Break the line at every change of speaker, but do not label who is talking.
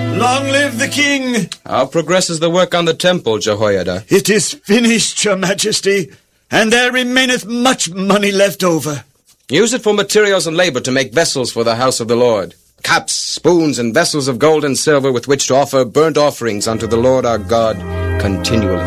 Long live the king!
How progresses the work on the temple, Jehoiada?
It is finished, your majesty, and there remaineth much money left over.
Use it for materials and labor to make vessels for the house of the Lord. Cups, spoons, and vessels of gold and silver with which to offer burnt offerings unto the Lord our God continually.